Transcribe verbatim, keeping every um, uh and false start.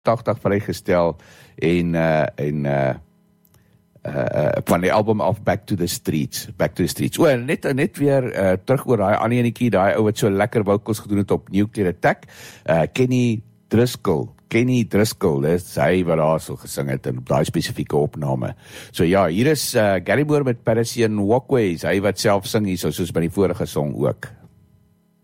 tachtig vrygestel en uh, en uh, uh, van die album af Back to the Streets, Back to the Streets. O, en net, net weer uh, terug oor daai ander enetjie, daai ou wat so lekker vocals gedoen het op Nuclear Attack, uh, Kenny Driscoll, Kenny Driscoll, dis hy wat daar so gesing het in daai spesifieke opname. So ja, hier is uh, Gary Moore met Parisian Walkways, hy wat self sing hier, so, soos by die vorige song ook.